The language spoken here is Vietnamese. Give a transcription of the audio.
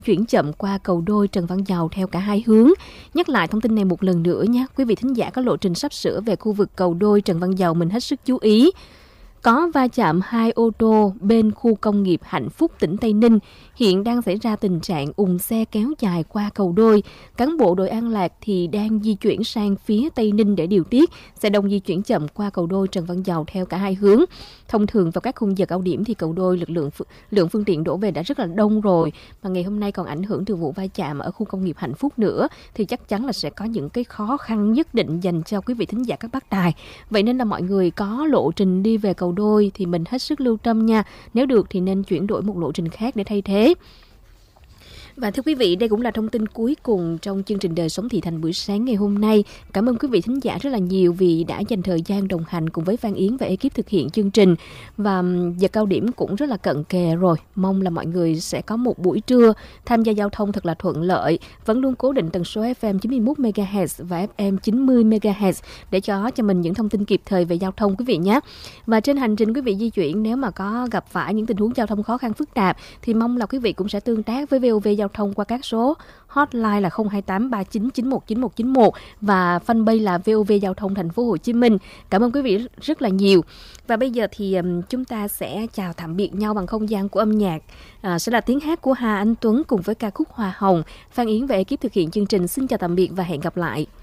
chuyển chậm qua cầu đôi Trần Văn Dầu theo cả hai hướng. Nhắc lại thông tin này một lần nữa nhé. Quý vị thính giả có lộ trình sắp sửa về khu vực cầu đôi Trần Văn Dầu mình hết sức chú ý. Có va chạm hai ô tô bên khu công nghiệp Hạnh Phúc, tỉnh Tây Ninh. Hiện đang xảy ra tình trạng ùn xe kéo dài qua cầu đôi. Cán bộ đội An Lạc thì đang di chuyển sang phía Tây Ninh để điều tiết. Xe đông di chuyển chậm qua cầu đôi Trần Văn Dầu theo cả hai hướng. Thông thường vào các khung giờ cao điểm thì cầu đôi lượng phương tiện đổ về đã rất là đông rồi. Mà ngày hôm nay còn ảnh hưởng từ vụ va chạm ở khu công nghiệp Hạnh Phúc nữa. Thì chắc chắn là sẽ có những cái khó khăn nhất định dành cho quý vị thính giả các bác đài. Vậy nên là mọi người có lộ trình đi về cầu đôi thì mình hết sức lưu tâm nha. Nếu được thì nên chuyển đổi một lộ trình khác để thay thế. Và thưa quý vị, đây cũng là thông tin cuối cùng trong chương trình Đời Sống Thị Thành buổi sáng ngày hôm nay. Cảm ơn quý vị thính giả rất là nhiều vì đã dành thời gian đồng hành cùng với Phan Yến và ekip thực hiện chương trình. Và giờ cao điểm cũng rất là cận kề rồi. Mong là mọi người sẽ có một buổi trưa tham gia giao thông thật là thuận lợi, vẫn luôn cố định tần số FM 91 MHz và FM 90 MHz để cho mình những thông tin kịp thời về giao thông quý vị nhé. Và trên hành trình quý vị di chuyển, nếu mà có gặp phải những tình huống giao thông khó khăn phức tạp thì mong là quý vị cũng sẽ tương tác với VOV Giao thông qua các số hotline là 028 39 91 91 91 và fanpage là VOV Giao thông Thành phố Hồ Chí Minh. Cảm ơn quý vị rất là nhiều. Và bây giờ thì chúng ta sẽ chào tạm biệt nhau bằng không gian của âm nhạc. Sẽ là tiếng hát của Hà Anh Tuấn cùng với ca khúc Hoa Hồng. Phan Yến và ekip thực hiện chương trình xin chào tạm biệt và hẹn gặp lại.